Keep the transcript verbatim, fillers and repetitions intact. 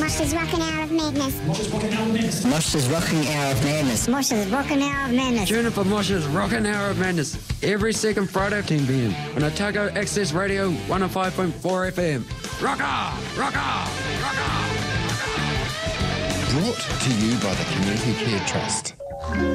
Mosh's Rockin' Hour of Madness. Mosh's Rockin' Hour of Madness. Mosh's Rocking Hour of Madness. Mosh's Rockin' Hour of Madness. Tune in for Mosh's Rockin' Hour of Madness every second Friday at ten p.m. on Otago Access Radio one oh five point four F M. Rock on! Rock on! Rock on! Brought to you by the Community Care Trust.